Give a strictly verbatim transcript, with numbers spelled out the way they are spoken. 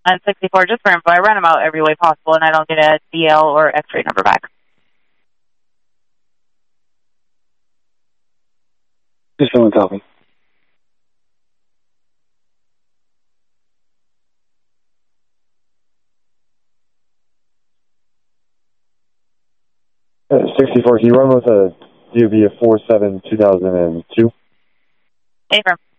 On sixty-four, just for info, I run them out every way possible, and I don't get a D L or X-ray number back. Just someone tell me. Uh, sixty-four, can you run with a D O B of four seven two thousand two? Affirm.